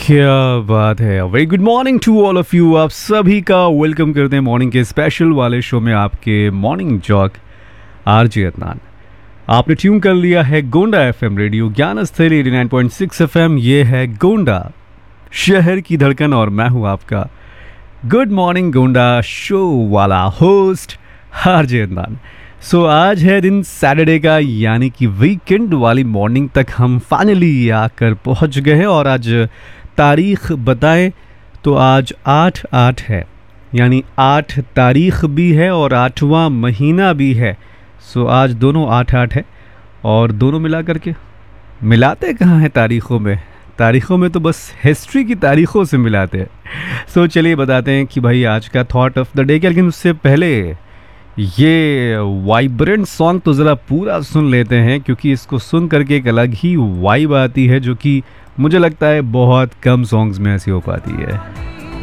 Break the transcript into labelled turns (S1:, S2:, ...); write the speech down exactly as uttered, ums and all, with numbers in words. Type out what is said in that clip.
S1: क्या बात है। Very good morning to all of you. आप सभी का वेलकम करते हैं मॉर्निंग के स्पेशल वाले शो में, आपके मॉर्निंग जॉक आरजे अदनान। आपने ट्यून कर लिया है गोंडा एफएम रेडियो ज्ञान स्थली eighty nine point six FM. ये है गोंडा शहर की धड़कन और मैं हूँ आपका गुड मॉर्निंग गोंडा शो वाला होस्ट आरजे अदनान। सो so, आज है दिन सैटरडे का, यानी कि वीकेंड वाली मॉर्निंग तक हम फाइनली आकर पहुंच गए हैं। और आज तारीख बताएं तो आज आठ आठ है, यानी आठ तारीख भी है और आठवां महीना भी है। सो so, आज दोनों आठ आठ है और दोनों मिला करके मिलाते कहाँ हैं तारीख़ों में। तारीख़ों में तो बस हिस्ट्री की तारीख़ों से मिलाते हैं। सो so, चलिए बताते हैं कि भाई आज का थॉट ऑफ द डे क्या। लेकिन उससे पहले ये वाइब्रेंट सॉन्ग तो ज़रा पूरा सुन लेते हैं, क्योंकि इसको सुन करके एक अलग ही वाइब आती है, जो कि मुझे लगता है बहुत कम सॉन्ग्स में ऐसी हो पाती है।